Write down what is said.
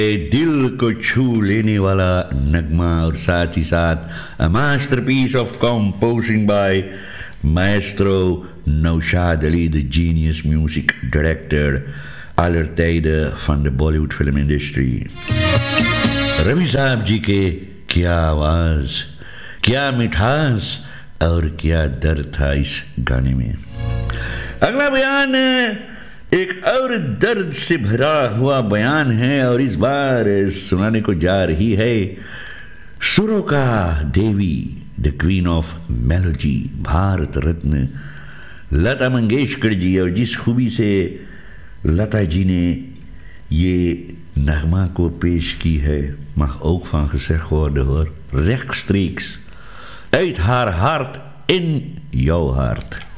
दिल को छू लेने वाला नगमा और साथ ही साथ masterpiece of composing bye Maestro Naushad Ali, the genius music director aller tijden van de Bollywood film industry. Ravi साहब जी के क्या आवाज, क्या मिठास और क्या दर्द था इस गाने में। अगला बयान एक और दर्द से भरा हुआ बयान है और इस बार सुनाने को जा रही है सुरों का देवी, the queen of melody, Bharat Ratna Lata Mangeshkar ji. और जिस खूबी से लता जी ने ये नगमा को पेश की है, mag ook van gezegd worden hoor, rechtstreeks uit haar hart in jouw hart.